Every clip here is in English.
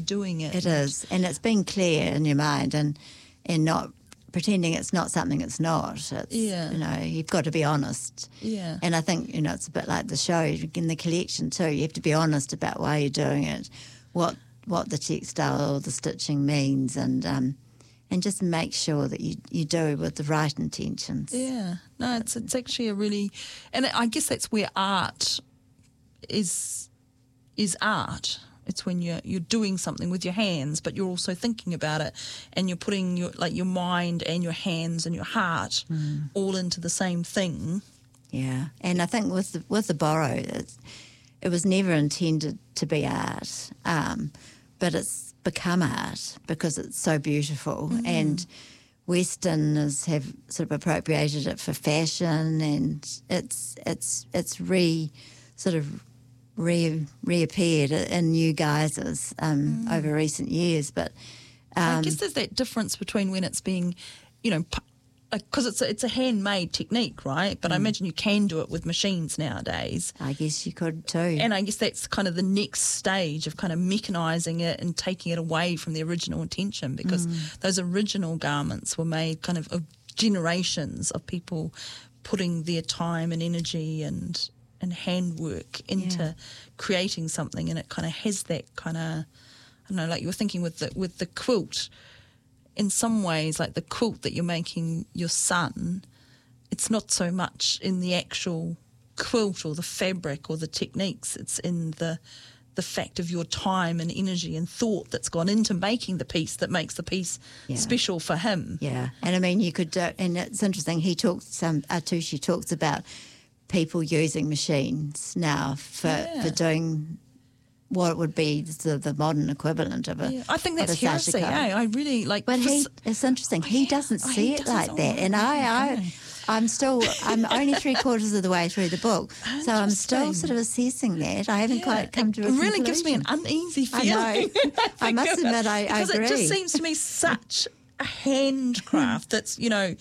doing it. It is, and it's being clear in your mind and not pretending it's not something it's not. It's, you've got to be honest. Yeah. And I think, it's a bit like the show in the collection too. You have to be honest about why you're doing it, what the textile or the stitching means, and just make sure that you do it with the right intentions. Yeah. No, it's actually a really, and I guess that's where art is art. It's when you're doing something with your hands, but you're also thinking about it, and you're putting your mind and your hands and your heart all into the same thing. Yeah, and I think with the Borrow, it was never intended to be art, but it's become art because it's so beautiful. And Westerners have sort of appropriated it for fashion, and it's reappeared in new guises over recent years. But I guess there's that difference between when it's being, because it's a handmade technique, right? But I imagine you can do it with machines nowadays. I guess you could too. And I guess that's kind of the next stage of kind of mechanising it and taking it away from the original intention, because those original garments were made kind of generations of people putting their time and energy and handwork into creating something, and it kind of has that kind of, I don't know, like you were thinking with the quilt. In some ways, like the quilt that you're making your son, it's not so much in the actual quilt or the fabric or the techniques. It's in the fact of your time and energy and thought that's gone into making the piece that makes the piece special for him. Yeah, and I mean, you could do, and it's interesting. Atoushi talks about people using machines now for doing what would be the modern equivalent of it. Yeah. I think that's heresy. I really like. But it's interesting. He doesn't see it like that, and I'm only 3/4 of the way through the book, so I'm still sort of assessing that. I haven't quite come to a conclusion. It really gives me an uneasy feeling. I know. I must admit, I agree. Because it just seems to me such a handcraft that's,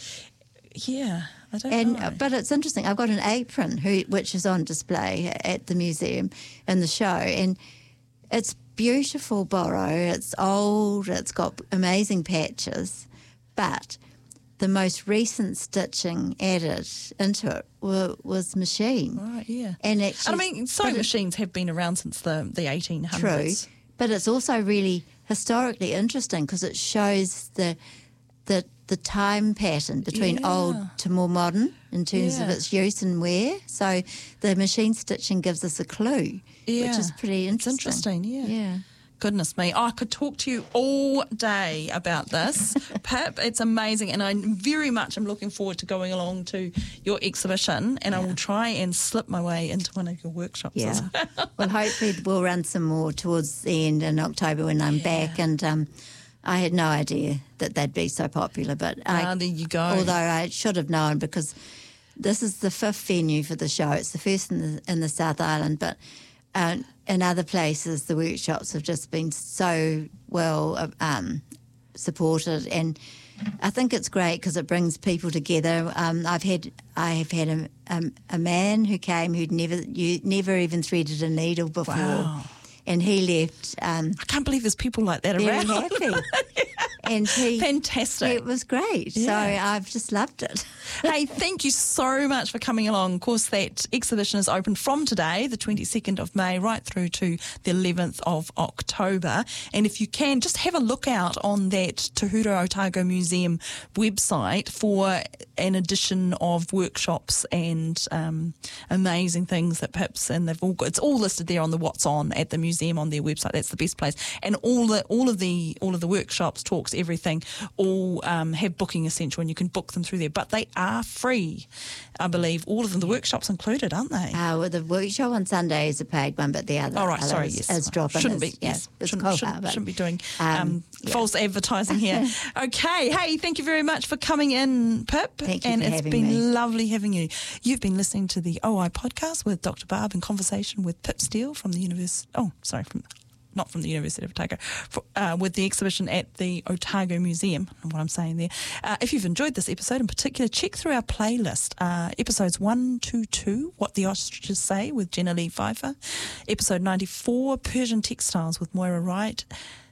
I don't know. But it's interesting. I've got an apron which is on display at the museum in the show, and it's beautiful Borrow. It's old. It's got amazing patches, but the most recent stitching added into it was machine. Right. Yeah. And I mean, sewing machines have been around since the 1800s. True, but it's also really historically interesting because it shows the time pattern between old to more modern in terms of its use and wear. So the machine stitching gives us a clue, which is pretty interesting. It's interesting, yeah. Goodness me, I could talk to you all day about this. Pip, it's amazing, and I very much am looking forward to going along to your exhibition, and I will try and slip my way into one of your workshops as well. Well, hopefully we'll run some more towards the end in October when I'm back, and I had no idea that they'd be so popular, but there you go. Although I should have known, because this is the 5th venue for the show. It's the first in the South Island, but in other places the workshops have just been so well supported, and I think it's great because it brings people together. I have had a man who came who'd never even threaded a needle before. Wow. And he left. I can't believe there's people like that around. Very happy. And fantastic. It was great. Yeah. So I've just loved it. Hey, thank you so much for coming along. Of course, that exhibition is open from today, the 22nd of May, right through to the 11th of October. And if you can, just have a look out on that Te Huro Otago Museum website for an edition of workshops and amazing things that Pips, and it's all listed there on the What's On at the museum on their website. That's the best place. And all of the workshops, talks, everything, all have Booking Essential, and you can book them through there. But they are free, I believe. All of them, the workshops included, aren't they? Well, the workshop on Sunday is a paid one, but the other, is drop-in. Shouldn't be. Yes, shouldn't be doing false advertising here. Okay, hey, thank you very much for coming in, Pip. Thank you and for it's having been me. lovely having you. You've been listening to the OI podcast with Dr. Barb in conversation with Pip Steele from the not from the University of Otago, with the exhibition at the Otago Museum, and what I'm saying there. If you've enjoyed this episode in particular, check through our playlist. Episodes 1 to 2, What the Ostriches Say with Jenna Lee Pfeiffer. Episode 94, Persian Textiles with Moira Wright.